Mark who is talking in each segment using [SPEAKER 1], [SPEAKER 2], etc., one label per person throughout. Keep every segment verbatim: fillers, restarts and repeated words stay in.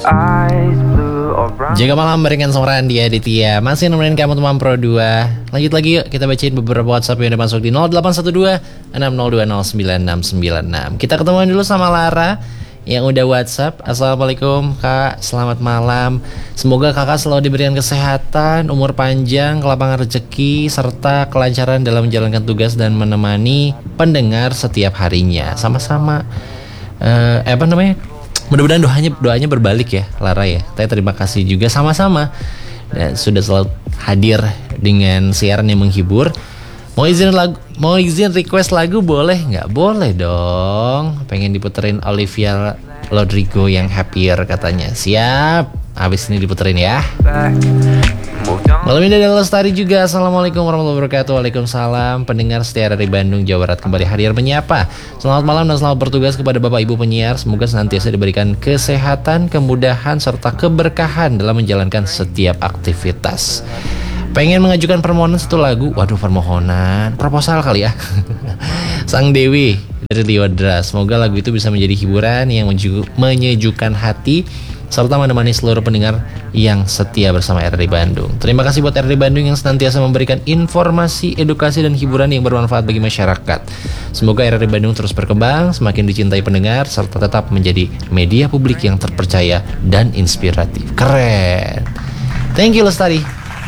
[SPEAKER 1] Jaga malam barengan sama Randy Aditya. Masih nemenin kamu teman Pro dua. Lanjut lagi yuk, kita bacain beberapa WhatsApp yang udah masuk di nol delapan satu dua enam nol dua nol sembilan enam sembilan enam. Kita ketemuan dulu sama Lara yang udah WhatsApp. Assalamualaikum Kak, selamat malam. Semoga kakak selalu diberikan kesehatan, umur panjang, kelapangan rezeki, serta kelancaran dalam menjalankan tugas dan menemani pendengar setiap harinya. Sama-sama. Uh, eh, apa namanya? Mudah-mudahan doanya doanya berbalik ya Lara ya. Saya terima kasih juga sama-sama dan sudah selalu hadir dengan siaran yang menghibur. Mau izin lagu, mau izin request lagu boleh nggak? Boleh dong. Pengen diputerin Olivia Rodrigo yang Happier katanya. Siap. Habis ini diputerin ya. Malam ini ada Lestari juga. Assalamualaikum warahmatullahi wabarakatuh. Waalaikumsalam. Pendengar setia dari Bandung, Jawa Barat kembali hadir menyapa. Selamat malam dan selamat bertugas kepada Bapak Ibu penyiar. Semoga senantiasa diberikan kesehatan, kemudahan, serta keberkahan dalam menjalankan setiap aktivitas. Pengen mengajukan permohonan satu lagu. Waduh, permohonan proposal kali ya. Sang Dewi dari Liodra. Semoga lagu itu bisa menjadi hiburan yang menyejukkan hati serta menemani seluruh pendengar yang setia bersama R R I Bandung. Terima kasih buat R R I Bandung yang senantiasa memberikan informasi, edukasi, dan hiburan yang bermanfaat bagi masyarakat. Semoga R R I Bandung terus berkembang, semakin dicintai pendengar, serta tetap menjadi media publik yang terpercaya dan inspiratif. Keren. Thank you Lestari.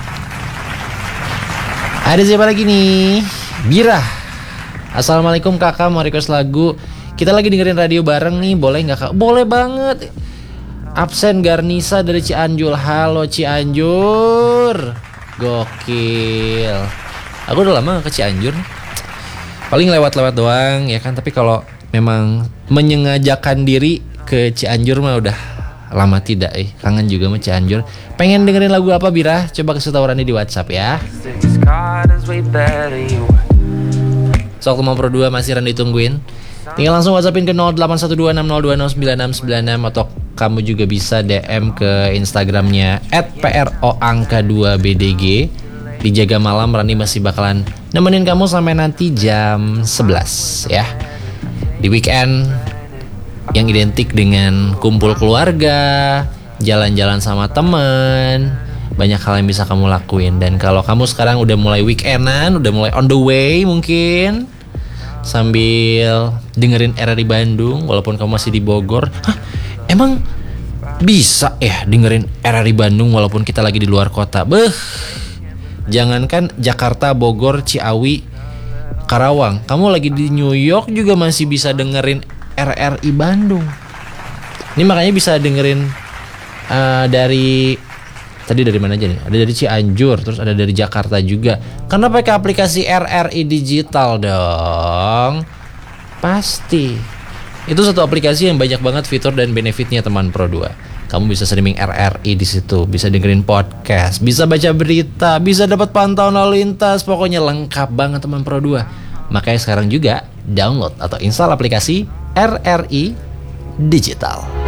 [SPEAKER 1] Ada siapa lagi nih? Bira. Assalamualaikum kakak, mau request lagu. Kita lagi dengerin radio bareng nih, boleh gak kak? Boleh banget. Absen Garnisa dari Cianjur. Halo Cianjur. Gokil. Aku udah lama gak ke Cianjur nih. Paling lewat-lewat doang ya kan. Tapi kalau memang menyengajakan diri ke Cianjur mah udah lama tidak eh. Kangen juga sama Cianjur. Pengen dengerin lagu apa Bira? Coba kasih tahu Randy di WhatsApp ya. Sok mau Pro dua masih Randy tungguin. Tinggal langsung WhatsAppin ke nol delapan satu dua enam nol dua nol sembilan enam sembilan enam atau kamu juga bisa D M ke Instagramnya at proangka dua b d g. Dijaga malam, Randy masih bakalan nemenin kamu sampai nanti jam sebelas ya. Di weekend yang identik dengan kumpul keluarga, jalan-jalan sama temen, banyak hal yang bisa kamu lakuin. Dan kalau kamu sekarang udah mulai weekendan, udah mulai on the way mungkin sambil dengerin R R I Bandung, walaupun kamu masih di Bogor. Hah, emang bisa ya dengerin R R I Bandung walaupun kita lagi di luar kota? Beuh, jangankan Jakarta, Bogor, Ciawi, Karawang, kamu lagi di New York juga masih bisa dengerin R R I Bandung. Ini makanya bisa dengerin uh, dari tadi dari mana aja nih? Ada dari Cianjur, terus ada dari Jakarta juga. Karena pakai aplikasi R R I Digital dong. Pasti. Itu satu aplikasi yang banyak banget fitur dan benefitnya teman Pro dua. Kamu bisa streaming R R I di situ, bisa dengerin podcast, bisa baca berita, bisa dapat pantauan lalu lintas, pokoknya lengkap banget teman Pro dua. Makanya sekarang juga download atau install aplikasi R R I Digital.